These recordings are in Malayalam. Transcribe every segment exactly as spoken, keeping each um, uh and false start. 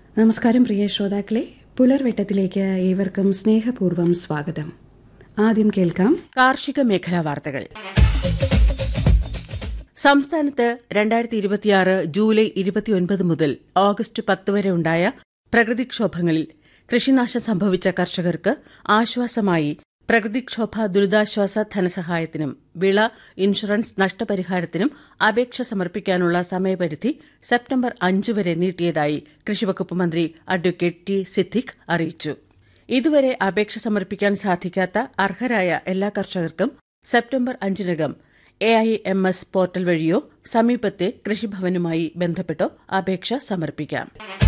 നമസ്കാരം പ്രിയ ശ്രോതാക്കളെ, പുലർവെട്ടത്തിലേക്ക് ഏവർക്കും സ്നേഹപൂർവ്വം സ്വാഗതം. ആദ്യം കേൾക്കാം കാർഷിക മേഖലാ വാർത്തകൾ. സംസ്ഥാനത്ത് രണ്ടായിരത്തി ഇരുപത്തിയാറ് ജൂലൈ ഇരുപത്തിയൊൻപത് മുതൽ ഓഗസ്റ്റ് പത്ത് വരെ ഉണ്ടായ പ്രകൃതിക്ഷോഭങ്ങളിൽ കൃഷിനാശം സംഭവിച്ച കർഷകർക്ക് ആശ്വാസമായി പ്രകൃതിക്ഷോഭ ദുരിതാശ്വാസ ധനസഹായത്തിനും വിള ഇൻഷുറൻസ് നഷ്ടപരിഹാരത്തിനും അപേക്ഷ സമർപ്പിക്കാനുള്ള സമയപരിധി സെപ്റ്റംബർ അഞ്ച് വരെ നീട്ടിയതായി കൃഷിവകുപ്പ് മന്ത്രി അഡ്വക്കേറ്റ് ടി സിദ്ദിഖ് അറിയിച്ചു. ഇതുവരെ അപേക്ഷ സമർപ്പിക്കാൻ സാധിക്കാത്ത അർഹരായ എല്ലാ കർഷകർക്കും September അഞ്ചിനകം A I M S portal വഴിയോ സമീപത്തെ കൃഷിഭവനുമായി ബന്ധപ്പെട്ടോ അപേക്ഷ സമർപ്പിക്കാം.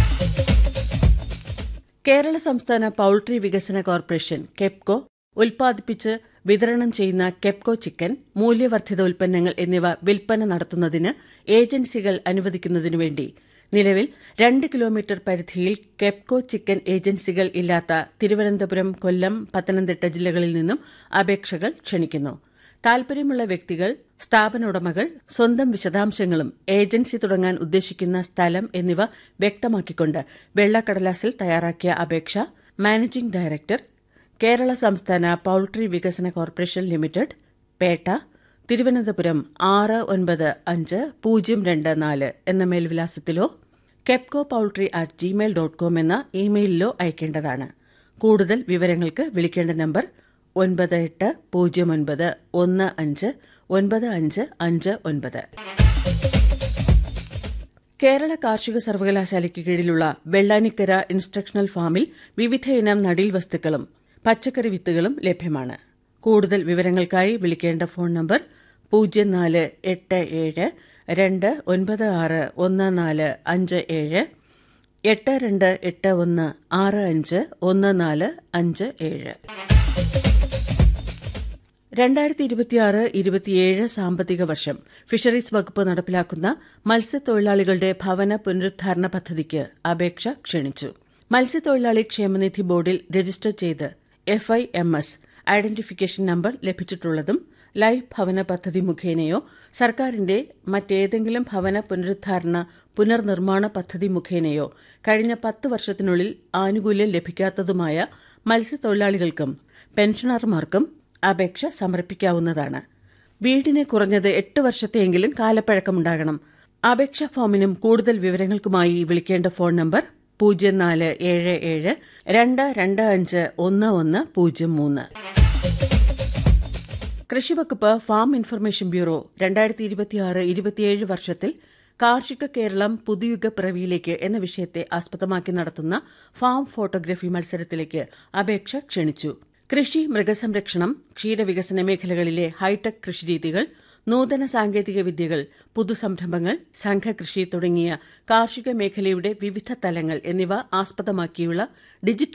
കേരള സംസ്ഥാന പൌൾട്രി വികസന കോർപ്പറേഷൻ കെപ്കോ ഉൽപ്പാദിപ്പിച്ച് വിതരണം ചെയ്യുന്ന കെപ്കോ ചിക്കൻ, മൂല്യവർദ്ധിത ഉൽപ്പന്നങ്ങൾ എന്നിവ വിൽപ്പന നടത്തുന്നതിന് ഏജൻസികൾ അനുവദിക്കുന്നതിനുവേണ്ടി നിലവിൽ രണ്ട് കിലോമീറ്റർ പരിധിയിൽ കെപ്കോ ചിക്കൻ ഏജൻസികൾ ഇല്ലാത്ത തിരുവനന്തപുരം, കൊല്ലം, പത്തനംതിട്ട ജില്ലകളിൽ നിന്നും അപേക്ഷകൾ ക്ഷണിക്കുന്നു. താൽപര്യമുള്ള വ്യക്തികൾ, സ്ഥാപന ഉടമകൾ സ്വന്തം വിശദാംശങ്ങളും ഏജൻസി തുടങ്ങാൻ ഉദ്ദേശിക്കുന്ന സ്ഥലം എന്നിവ വ്യക്തമാക്കിക്കൊണ്ട് വെള്ളക്കടലാസിൽ തയ്യാറാക്കിയ അപേക്ഷ മാനേജിംഗ് ഡയറക്ടർ, കേരള സംസ്ഥാന പൌൾട്രി വികസന കോർപ്പറേഷൻ ലിമിറ്റഡ്, പേട്ട, തിരുവനന്തപുരം ആറ് ഒൻപത് അഞ്ച് പൂജ്യം രണ്ട് നാല് എന്ന മേൽവിലാസത്തിലോ KEPCO poultry at Gmail dot com എന്ന ഇമെയിലിലോ അയക്കേണ്ടതാണ്. കൂടുതൽ വിവരങ്ങൾക്ക് വിളിക്കേണ്ട നമ്പർ ഒൻപത് എട്ട് പൂജ്യം ഒൻപത് ഒന്ന് അഞ്ച് ഒൻപത് അഞ്ച് അഞ്ച് ഒൻപത്. കേരള കാർഷിക സർവകലാശാലയ്ക്ക് കീഴിലുള്ള വെള്ളാനിക്കര ഇൻസ്ട്രക്ഷണൽ ഫാമിൽ വിവിധയിനം നടീൽ വസ്തുക്കളും പച്ചക്കറി വിത്തുകളും ലഭ്യമാണ്. കൂടുതൽ വിവരങ്ങൾക്കായി വിളിക്കേണ്ട ഫോൺ നമ്പർ പൂജ്യം നാല് എട്ട് ഏഴ് രണ്ട് ഒൻപത് ആറ് ഒന്ന് നാല് അഞ്ച് ഏഴ്, എട്ട് രണ്ട് എട്ട് ഒന്ന് ആറ് അഞ്ച് ഒന്ന് നാല് അഞ്ച് ഏഴ്. രണ്ടായിരത്തി ഇരുപത്തിയാറ് ഇരുപത്തിയേഴ് സാമ്പത്തിക വർഷം ഫിഷറീസ് വകുപ്പ് നടപ്പിലാക്കുന്ന മത്സ്യത്തൊഴിലാളികളുടെ ഭവന പുനരുദ്ധാരണ പദ്ധതിക്ക് അപേക്ഷ ക്ഷണിച്ചു. മത്സ്യത്തൊഴിലാളി ക്ഷേമനിധി ബോർഡിൽ രജിസ്റ്റർ ചെയ്ത് F I M S identification number ലഭിച്ചിട്ടുള്ളതും life ഭവന പദ്ധതി മുഖേനയോ സർക്കാരിന്റെ മറ്റേതെങ്കിലും ഭവന പുനരുദ്ധാരണ പുനർനിർമ്മാണ പദ്ധതി മുഖേനയോ കഴിഞ്ഞ പത്ത് വർഷത്തിനുള്ളിൽ ആനുകൂല്യം ലഭിക്കാത്തതുമായ മത്സ്യത്തൊഴിലാളികൾക്കും പെൻഷനർമാർക്കും അപേക്ഷ സമർപ്പിക്കാവുന്നതാണ്. വീടിന് കുറഞ്ഞത് എട്ട് വർഷത്തെയെങ്കിലും കാലപ്പഴക്കമുണ്ടാകണം. അപേക്ഷാ ഫോമിനും കൂടുതൽ വിവരങ്ങൾക്കുമായി വിളിക്കേണ്ട ഫോൺ നമ്പർ പൂജ്യം നാല് ഏഴ് ഏഴ് രണ്ട് രണ്ട് അഞ്ച് ഒന്ന് ഒന്ന് പൂജ്യം മൂന്ന്. കൃഷിവകുപ്പ് ഫാം ഇൻഫർമേഷൻ ബ്യൂറോ രണ്ടായിരത്തി ഇരുപത്തിയാറ് ഇരുപത്തിയേഴ് വർഷത്തിൽ കാർഷിക കേരളം പുതുയുഗ പിറവിയിലേക്ക് എന്ന വിഷയത്തെ ആസ്പദമാക്കി നടത്തുന്ന ഫാം ഫോട്ടോഗ്രഫി മത്സരത്തിലേക്ക് അപേക്ഷ ക്ഷണിച്ചു. കൃഷി, മൃഗസംരക്ഷണം, ക്ഷീരവികസന മേഖലകളിലെ ഹൈടെക് കൃഷിരീതികൾ, നൂതന സാങ്കേതിക വിദ്യകൾ, പുതുസംരംഭങ്ങൾ, സംഘകൃഷി തുടങ്ങിയ കാർഷിക മേഖലയുടെ വിവിധ തലങ്ങൾ എന്നിവ ആസ്പദമാക്കിയുള്ള ഡിജിറ്റൽ